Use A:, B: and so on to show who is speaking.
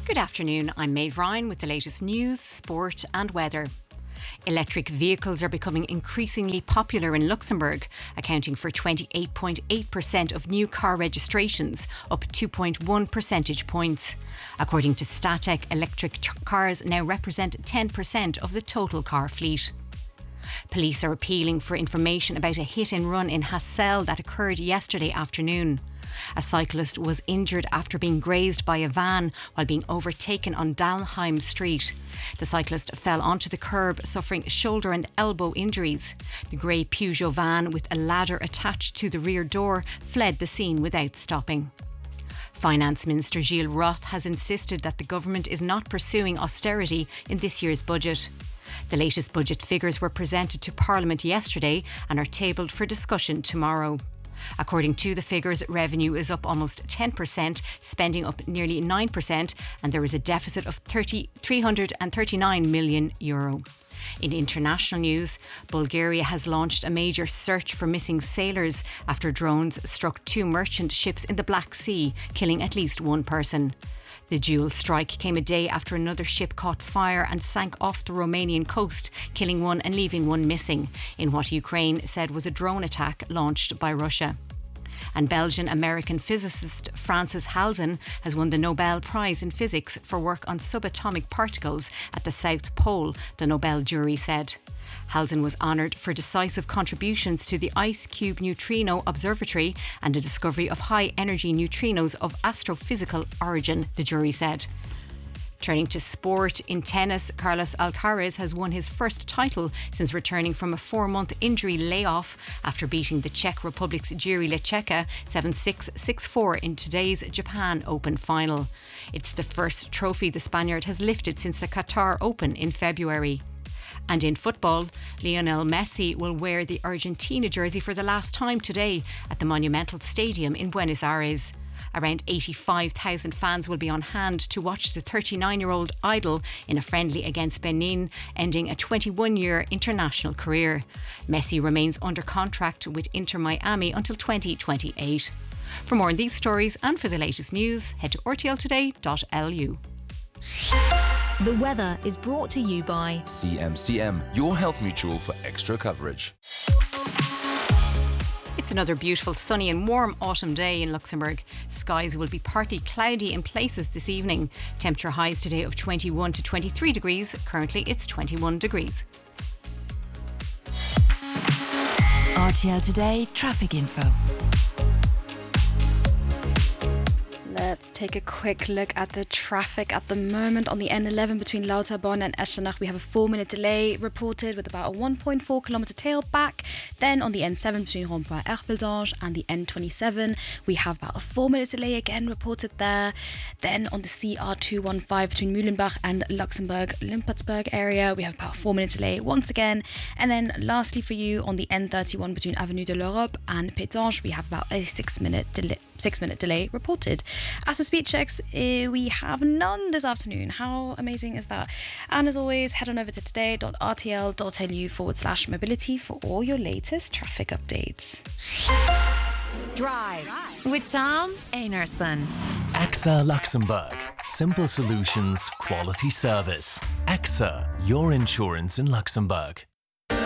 A: Good afternoon, I'm Maeve Ryan with the latest news, sport and weather. Electric vehicles are becoming increasingly popular in Luxembourg, accounting for 28.8% of new car registrations, up 2.1 percentage points. According to Statec, electric cars now represent 10% of the total car fleet. Police are appealing for information about a hit and run in Hassel that occurred yesterday afternoon. A cyclist was injured after being grazed by a van while being overtaken on Dalheim Street. The cyclist fell onto the curb, suffering shoulder and elbow injuries. The grey Peugeot van with a ladder attached to the rear door fled the scene without stopping. Finance Minister Gilles Roth has insisted that the government is not pursuing austerity in this year's budget. The latest budget figures were presented to Parliament yesterday and are tabled for discussion tomorrow. According to the figures, revenue is up almost 10%, spending up nearly 9%, and there is a deficit of €339 million. In international news, Bulgaria has launched a major search for missing sailors after drones struck 2 merchant ships in the Black Sea, killing at least 1 person. The dual strike came a day after another ship caught fire and sank off the Romanian coast, killing 1 and leaving 1 missing, in what Ukraine said was a drone attack launched by Russia. And Belgian-American physicist Frances Halzen has won the Nobel Prize in Physics for work on subatomic particles at the South Pole, the Nobel jury said. Halzen was honoured for decisive contributions to the IceCube Neutrino Observatory and the discovery of high-energy neutrinos of astrophysical origin, the jury said. Turning to sport, in tennis, Carlos Alcaraz has won his first title since returning from a 4-month injury layoff after beating the Czech Republic's Jiří Lečeka 7-6, 6-4 in today's Japan Open final. It's the first trophy the Spaniard has lifted since the Qatar Open in February. And in football, Lionel Messi will wear the Argentina jersey for the last time today at the Monumental Stadium in Buenos Aires. Around 85,000 fans will be on hand to watch the 39-year-old idol in a friendly against Benin, ending a 21-year international career. Messi remains under contract with Inter Miami until 2028. For more on these stories and for the latest news, head to rtltoday.lu.
B: The weather is brought to you by
C: CMCM, your health mutual for extra coverage.
A: It's another beautiful sunny and warm autumn day in Luxembourg. Skies will be partly cloudy in places this evening. Temperature highs today of 21 to 23 degrees. Currently it's 21 degrees.
B: RTL Today traffic info.
D: Let's take a quick look at the traffic at the moment. On the N11 between Lauterbonn and Eschenach, we have a 4-minute delay reported with about a 1.4 kilometre tailback. Then on the N7 between Rond-Point Erpeldange and the N27, we have about a 4-minute delay again reported there. Then on the CR215 between Mühlenbach and Luxembourg-Limpertsburg area, we have about a 4-minute delay once again. And then lastly for you, on the N31 between Avenue de l'Europe and Pétange, we have about a 6-minute delay reported. As for speed checks, we have none this afternoon. How amazing is that? And as always, head on over to today.rtl.lu/mobility for all your latest traffic updates.
B: Drive with Tom Einarson.
E: AXA Luxembourg. Simple solutions, quality service. AXA, your insurance in Luxembourg.